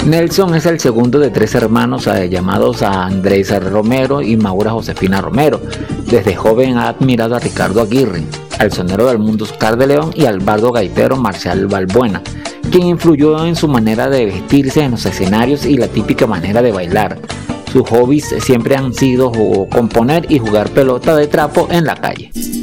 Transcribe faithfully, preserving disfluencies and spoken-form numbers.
Nelson es el segundo de tres hermanos eh, llamados a Andrés Romero y Maura Josefina Romero. Desde joven ha admirado a Ricardo Aguirre, al sonero del mundo Oscar de León y al bardo gaitero Marcial Balbuena, quien influyó en su manera de vestirse en los escenarios y la típica manera de bailar. Sus hobbies siempre han sido componer y jugar pelota de trapo en la calle.